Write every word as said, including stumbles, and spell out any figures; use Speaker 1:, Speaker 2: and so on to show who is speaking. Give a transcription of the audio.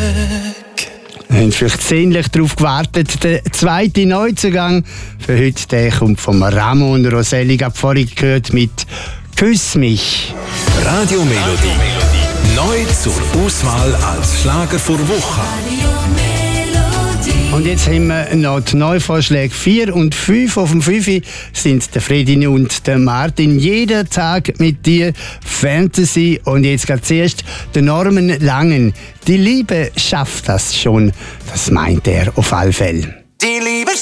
Speaker 1: Wir haben vielleicht sehnlich darauf gewartet. Der zweite Neuzugang für heute der kommt von Ramon Rosselli. Ich habe vorhin gehört mit «Küss mich».
Speaker 2: Radio Melodie. Neu zur Auswahl als Schlager vor Woche.
Speaker 1: Und jetzt haben wir noch die Neuvorschläge vier und fünf. Auf dem fünf sind der Fredini und der Martin. Jeden Tag mit dir Fantasy. Und jetzt geht zuerst der Norman Langen. Die Liebe schafft das schon. Das meint er auf alle Fälle.
Speaker 3: Die Liebe